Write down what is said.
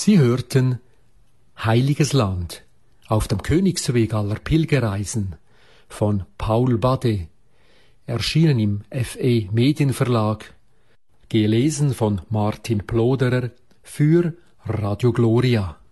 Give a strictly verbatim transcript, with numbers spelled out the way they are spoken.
Sie hörten Heiliges Land auf dem Königsweg aller Pilgerreisen von Paul Bade, erschienen im F E Medienverlag, gelesen von Martin Ploderer für Radio Gloria.